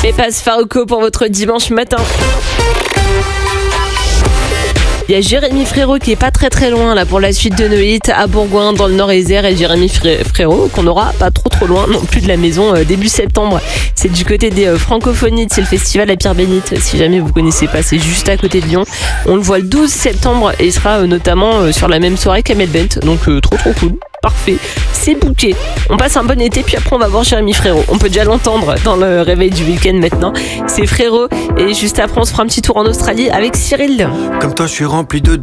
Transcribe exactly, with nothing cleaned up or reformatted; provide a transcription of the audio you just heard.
Et passe Farruko pour votre dimanche matin. Il y a Jérémy Frérot qui est pas très très loin là pour la suite de nos hits à Bourgoin dans le Nord-Isère, et Jérémy Frérot qu'on aura pas trop trop loin non plus de la maison euh, début septembre. C'est du côté des euh, Francophonies, c'est le festival à Pierre-Bénite. Si jamais vous connaissez pas, c'est juste à côté de Lyon. On le voit le douze septembre et il sera euh, notamment euh, sur la même soirée qu'Amel Bent, donc euh, trop trop cool. Parfait, c'est bouquet. On passe un bon été, puis après on va voir Jérémy Frérot. On peut déjà l'entendre dans le réveil du week-end maintenant. C'est Frérot, et juste après on se fera un petit tour en Australie avec Cyril. Comme toi je suis rempli de